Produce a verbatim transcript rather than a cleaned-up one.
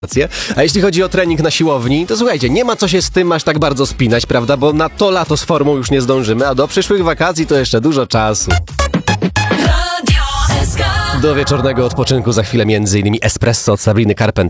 A jeśli chodzi o trening na siłowni, to słuchajcie, nie ma co się z tym aż tak bardzo spinać, prawda? Bo na to lato z formą już nie zdążymy, a do przyszłych wakacji to jeszcze dużo czasu. Do wieczornego odpoczynku za chwilę między innymi espresso od Sabriny Carpenter.